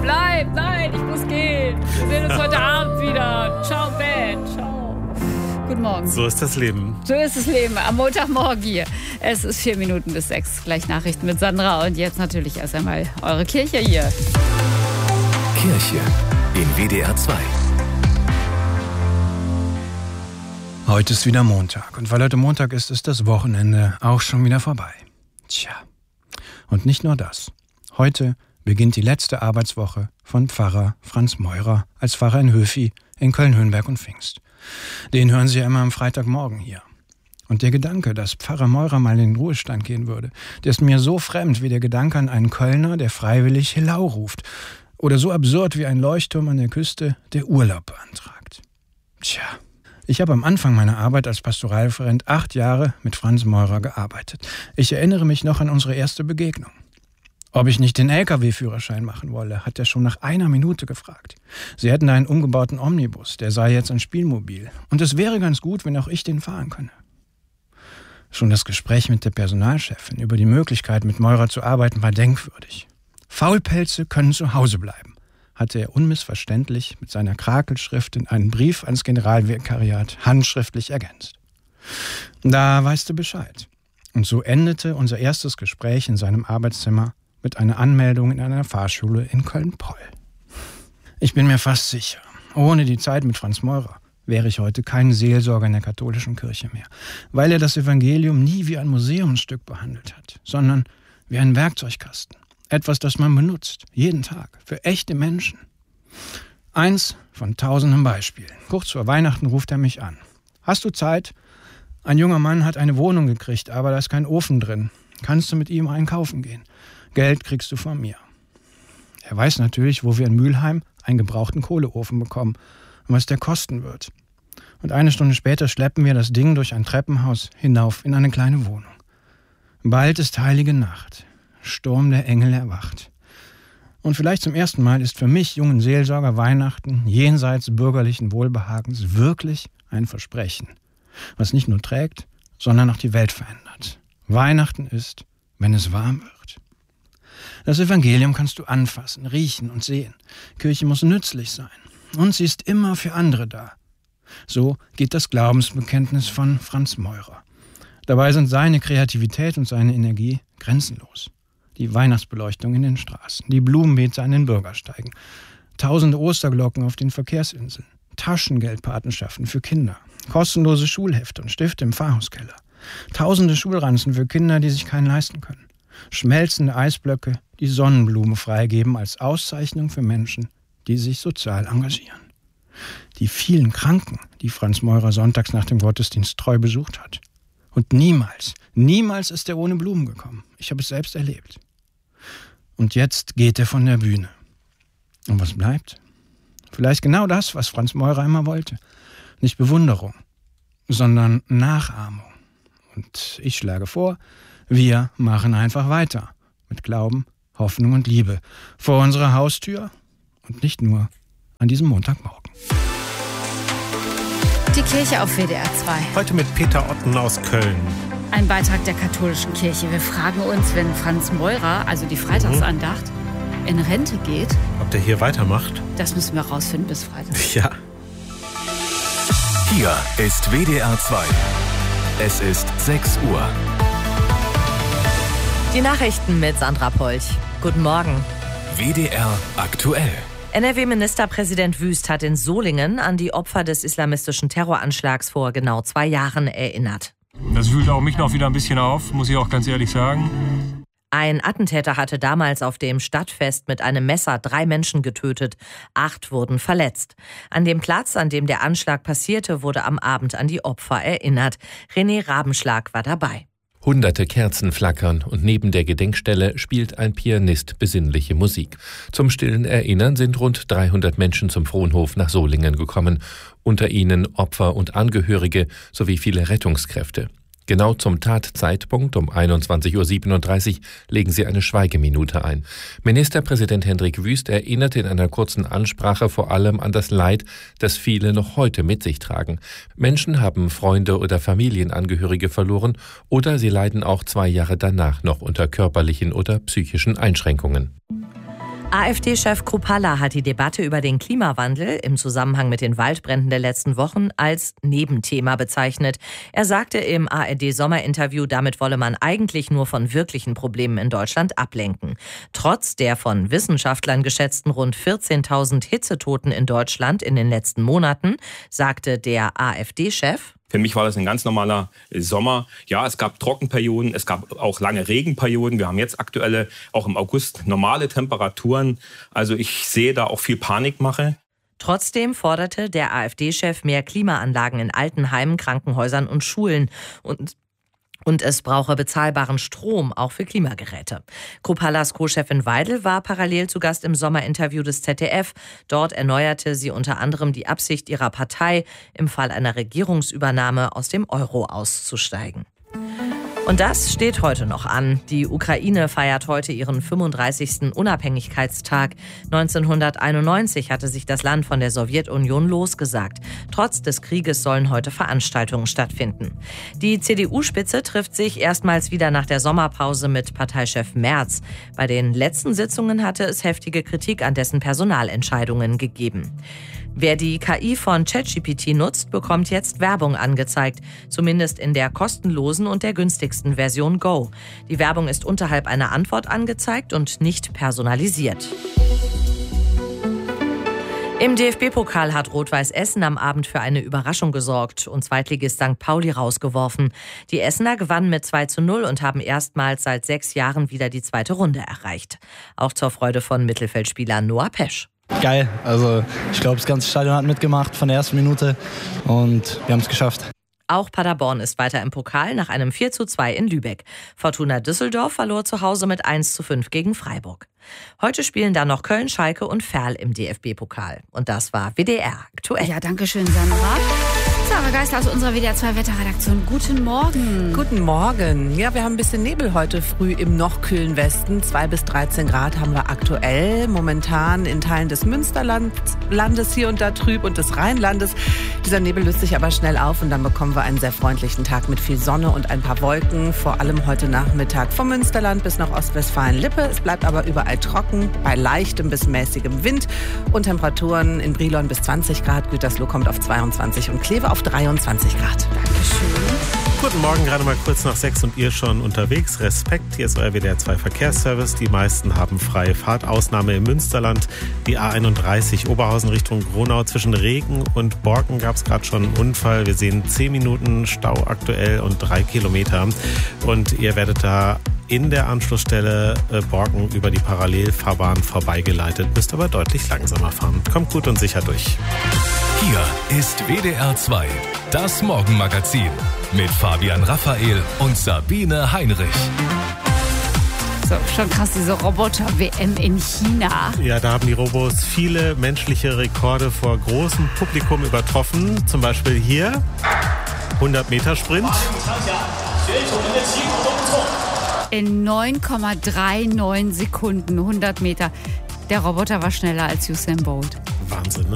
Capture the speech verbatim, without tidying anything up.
bleib, nein, ich muss gehen. Wir sehen uns heute Abend wieder. Ciao, Ben, ciao. Guten Morgen. So ist das Leben. So ist das Leben am Montagmorgen hier. Es ist vier Minuten bis sechs. Gleich Nachrichten mit Sandra und jetzt natürlich erst einmal eure Kirche hier. Kirche in W D R zwei. Heute ist wieder Montag und weil heute Montag ist, ist das Wochenende auch schon wieder vorbei. Tja, und nicht nur das. Heute beginnt die letzte Arbeitswoche von Pfarrer Franz Meurer als Pfarrer in Höfi in Köln-Höhenberg und Pfingst. Den hören Sie ja immer am Freitagmorgen hier. Und der Gedanke, dass Pfarrer Meurer mal in den Ruhestand gehen würde, der ist mir so fremd wie der Gedanke an einen Kölner, der freiwillig Helau ruft. Oder so absurd wie ein Leuchtturm an der Küste, der Urlaub beantragt. Tja. Ich habe am Anfang meiner Arbeit als Pastoralreferent acht Jahre mit Franz Meurer gearbeitet. Ich erinnere mich noch an unsere erste Begegnung. Ob ich nicht den L K W-Führerschein machen wolle, hat er schon nach einer Minute gefragt. Sie hätten einen umgebauten Omnibus, der sei jetzt ein Spielmobil. Und es wäre ganz gut, wenn auch ich den fahren könne. Schon das Gespräch mit der Personalchefin über die Möglichkeit, mit Meurer zu arbeiten, war denkwürdig. Faulpelze können zu Hause bleiben, hatte er unmissverständlich mit seiner Krakelschrift in einen Brief ans Generalvikariat handschriftlich ergänzt. Da weißt du Bescheid. Und so endete unser erstes Gespräch in seinem Arbeitszimmer mit einer Anmeldung in einer Fahrschule in Köln-Poll. Ich bin mir fast sicher, ohne die Zeit mit Franz Meurer wäre ich heute kein Seelsorger in der katholischen Kirche mehr, weil er das Evangelium nie wie ein Museumsstück behandelt hat, sondern wie einen Werkzeugkasten. Etwas, das man benutzt, jeden Tag, für echte Menschen. Eins von tausenden Beispielen. Kurz vor Weihnachten ruft er mich an. Hast du Zeit? Ein junger Mann hat eine Wohnung gekriegt, aber da ist kein Ofen drin. Kannst du mit ihm einkaufen gehen? Geld kriegst du von mir. Er weiß natürlich, wo wir in Mülheim einen gebrauchten Kohleofen bekommen und was der kosten wird. Und eine Stunde später schleppen wir das Ding durch ein Treppenhaus hinauf in eine kleine Wohnung. Bald ist heilige Nacht. Sturm der Engel erwacht. Und vielleicht zum ersten Mal ist für mich, jungen Seelsorger, Weihnachten jenseits bürgerlichen Wohlbehagens wirklich ein Versprechen, was nicht nur trägt, sondern auch die Welt verändert. Weihnachten ist, wenn es warm wird. Das Evangelium kannst du anfassen, riechen und sehen. Kirche muss nützlich sein. Und sie ist immer für andere da. So geht das Glaubensbekenntnis von Franz Meurer. Dabei sind seine Kreativität und seine Energie grenzenlos. Die Weihnachtsbeleuchtung in den Straßen, die Blumenbeete an den Bürgersteigen, tausende Osterglocken auf den Verkehrsinseln, Taschengeldpatenschaften für Kinder, kostenlose Schulhefte und Stifte im Pfarrhauskeller, tausende Schulranzen für Kinder, die sich keinen leisten können, schmelzende Eisblöcke, die Sonnenblumen freigeben als Auszeichnung für Menschen, die sich sozial engagieren. Die vielen Kranken, die Franz Meurer sonntags nach dem Gottesdienst treu besucht hat. Und niemals, niemals ist er ohne Blumen gekommen. Ich habe es selbst erlebt. Und jetzt geht er von der Bühne. Und was bleibt? Vielleicht genau das, was Franz Meurer immer wollte. Nicht Bewunderung, sondern Nachahmung. Und ich schlage vor, wir machen einfach weiter. Mit Glauben, Hoffnung und Liebe. Vor unserer Haustür und nicht nur an diesem Montagmorgen. Die Kirche auf W D R zwei. Heute mit Peter Otten aus Köln. Ein Beitrag der katholischen Kirche. Wir fragen uns, wenn Franz Meurer, also die Freitagsandacht, mhm. in Rente geht. Ob der hier weitermacht? Das müssen wir rausfinden bis Freitag. Ja. Hier ist W D R zwei. Es ist sechs Uhr. Die Nachrichten mit Sandra Polch. Guten Morgen. W D R aktuell. N R W-Ministerpräsident Wüst hat in Solingen an die Opfer des islamistischen Terroranschlags vor genau zwei Jahren erinnert. Das wühlt auch mich noch wieder ein bisschen auf, muss ich auch ganz ehrlich sagen. Ein Attentäter hatte damals auf dem Stadtfest mit einem Messer drei Menschen getötet. Acht wurden verletzt. An dem Platz, an dem der Anschlag passierte, wurde am Abend an die Opfer erinnert. René Rabenschlag war dabei. Hunderte Kerzen flackern und neben der Gedenkstelle spielt ein Pianist besinnliche Musik. Zum stillen Erinnern sind rund dreihundert Menschen zum Fronhof nach Solingen gekommen. Unter ihnen Opfer und Angehörige sowie viele Rettungskräfte. Genau zum Tatzeitpunkt um einundzwanzig Uhr siebenunddreißig legen sie eine Schweigeminute ein. Ministerpräsident Hendrik Wüst erinnerte in einer kurzen Ansprache vor allem an das Leid, das viele noch heute mit sich tragen. Menschen haben Freunde oder Familienangehörige verloren oder sie leiden auch zwei Jahre danach noch unter körperlichen oder psychischen Einschränkungen. AfD-Chef Kruppalla hat die Debatte über den Klimawandel im Zusammenhang mit den Waldbränden der letzten Wochen als Nebenthema bezeichnet. Er sagte im A R D-Sommerinterview, damit wolle man eigentlich nur von wirklichen Problemen in Deutschland ablenken. Trotz der von Wissenschaftlern geschätzten rund vierzehntausend Hitzetoten in Deutschland in den letzten Monaten, sagte der AfD-Chef: Für mich war das ein ganz normaler Sommer. Ja, es gab Trockenperioden, es gab auch lange Regenperioden. Wir haben jetzt aktuelle, auch im August, normale Temperaturen. Also ich sehe da auch viel Panikmache. Trotzdem forderte der AfD-Chef mehr Klimaanlagen in Altenheimen, Krankenhäusern und Schulen. Und Und es brauche bezahlbaren Strom, auch für Klimageräte. Kruppallas Co-Chefin Weidel war parallel zu Gast im Sommerinterview des Z D F. Dort erneuerte sie unter anderem die Absicht ihrer Partei, im Fall einer Regierungsübernahme aus dem Euro auszusteigen. Und das steht heute noch an. Die Ukraine feiert heute ihren fünfunddreißigsten Unabhängigkeitstag. neunzehnhunderteinundneunzig hatte sich das Land von der Sowjetunion losgesagt. Trotz des Krieges sollen heute Veranstaltungen stattfinden. Die C D U-Spitze trifft sich erstmals wieder nach der Sommerpause mit Parteichef Merz. Bei den letzten Sitzungen hatte es heftige Kritik an dessen Personalentscheidungen gegeben. Wer die K I von ChatGPT nutzt, bekommt jetzt Werbung angezeigt. Zumindest in der kostenlosen und der günstigsten Version Go. Die Werbung ist unterhalb einer Antwort angezeigt und nicht personalisiert. Im D F B-Pokal hat Rot-Weiß Essen am Abend für eine Überraschung gesorgt und Zweitligist Sankt Pauli rausgeworfen. Die Essener gewannen mit zwei zu null und haben erstmals seit sechs Jahren wieder die zweite Runde erreicht. Auch zur Freude von Mittelfeldspieler Noah Pesch. Geil, also ich glaube, das ganze Stadion hat mitgemacht von der ersten Minute und wir haben es geschafft. Auch Paderborn ist weiter im Pokal nach einem vier zu zwei in Lübeck. Fortuna Düsseldorf verlor zu Hause mit eins zu fünf gegen Freiburg. Heute spielen dann noch Köln, Schalke und Ferl im D F B-Pokal. Und das war W D R aktuell. Ja, danke schön, Sandra. Sarah Geisler aus unserer W D R zwei Wetterredaktion. Guten Morgen. Guten Morgen. Ja, wir haben ein bisschen Nebel heute früh im noch kühlen Westen. zwei bis dreizehn Grad haben wir aktuell. Momentan in Teilen des Münsterlandes hier und da trüb und des Rheinlandes. Dieser Nebel löst sich aber schnell auf und dann bekommen wir einen sehr freundlichen Tag mit viel Sonne und ein paar Wolken. Vor allem heute Nachmittag vom Münsterland bis nach Ostwestfalen-Lippe. Es bleibt aber überall trocken, bei leichtem bis mäßigem Wind und Temperaturen in Brilon bis zwanzig Grad. Gütersloh kommt auf zweiundzwanzig und Kleve auf dreiundzwanzig Grad. Dankeschön. Guten Morgen, gerade mal kurz nach sechs und ihr schon unterwegs. Respekt, hier ist euer W D R zwei Verkehrsservice. Die meisten haben freie Fahrt. Ausnahme im Münsterland. Die A einunddreißig Oberhausen Richtung Gronau. Zwischen Regen und Borken gab es gerade schon einen Unfall. Wir sehen zehn Minuten Stau aktuell und drei Kilometer. Und ihr werdet da in der Anschlussstelle äh, Borken über die Parallelfahrbahn vorbeigeleitet. Müsst aber deutlich langsamer fahren. Kommt gut und sicher durch. Hier ist W D R zwei, das Morgenmagazin mit Fabian Raphael und Sabine Heinrich. So, schon krass, diese Roboter-W M in China. Ja, da haben die Robos viele menschliche Rekorde vor großem Publikum übertroffen. Zum Beispiel hier, hundert Meter Sprint. In neun Komma neununddreißig Sekunden, hundert Meter. Der Roboter war schneller als Usain Bolt. Wahnsinn, ne?